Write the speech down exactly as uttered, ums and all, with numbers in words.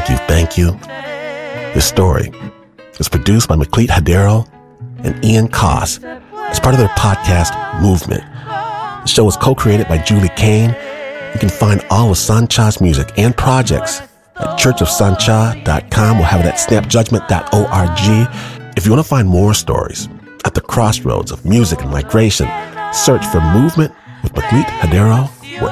thank you, thank you. This story is produced by Maklit Hadero and Ian Koss as part of their podcast, Movement. The show was co-created by Julie Kane. You can find all of Sancha's music and projects at church of sancha dot com. We'll have it at snap judgment dot org. If you want to find more stories at the crossroads of music and migration, search for Movement with Maklit Hadero